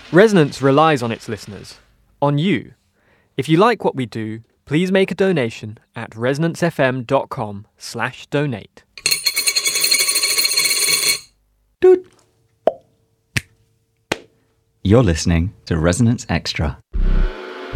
Resonance relies on its listeners, on you. If you like what we do, please make a donation at resonancefm.com/donate. You're listening to Resonance Extra.